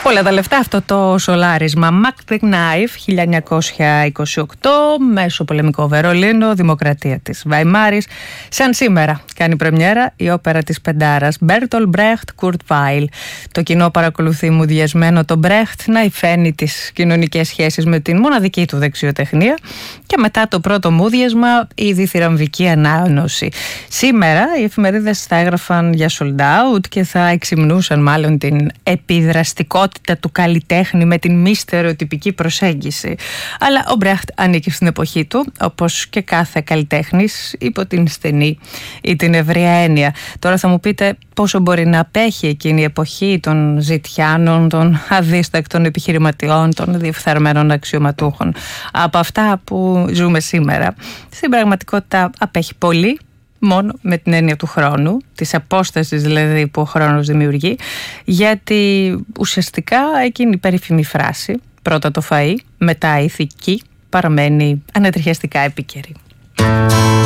Πολλά τα λεφτά αυτό το σολάρισμα. Mac the Knife, 1928, μέσο-πολεμικό Βερολίνο, δημοκρατία της Βαϊμάρης. Σαν σήμερα κάνει πρεμιέρα η όπερα της Πεντάρας, Bertolt Brecht, Kurt Weill. Το κοινό παρακολουθεί μουδιασμένο τον Brecht να υφαίνει τις κοινωνικές σχέσεις με την μοναδική του δεξιοτεχνία και μετά το πρώτο μούδιασμα ήδη θηραμβική ανάγνωση. Σήμερα οι εφημερίδες θα έγραφαν για sold out και θα εξυμνούσαν μάλλον την επιδραστικότητα του καλλιτέχνη με την μη στερεοτυπική προσέγγιση. Αλλά ο Μπρέχτ ανήκει στην εποχή του, όπως και κάθε καλλιτέχνης, υπό την στενή ή την ευρεία έννοια. Τώρα θα μου πείτε πόσο μπορεί να απέχει εκείνη η εποχή των ζητιάνων, των αδίστακτων επιχειρηματιών, των διεφθαρμένων αξιωματούχων από αυτά που ζούμε σήμερα. Στην πραγματικότητα απέχει πολύ, μόνο με την έννοια του χρόνου, της απόστασης δηλαδή που ο χρόνος δημιουργεί, γιατί ουσιαστικά εκείνη η περίφημη φράση, πρώτα το φαΐ, μετά η ηθική, παραμένει ανατριχιαστικά επίκαιρη.